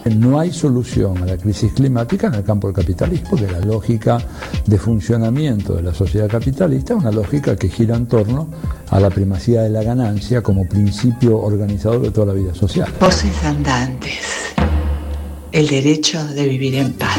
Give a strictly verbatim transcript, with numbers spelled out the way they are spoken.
No hay solución a la crisis climática en el campo del capitalismo, porque la lógica de funcionamiento de la sociedad capitalista es una lógica que gira en torno a la primacía de la ganancia como principio organizador de toda la vida social. Voces andantes. El derecho de vivir en paz.